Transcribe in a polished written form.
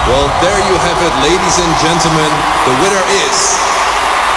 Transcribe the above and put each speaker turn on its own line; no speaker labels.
Well, there you have it, ladies and gentlemen. The winner is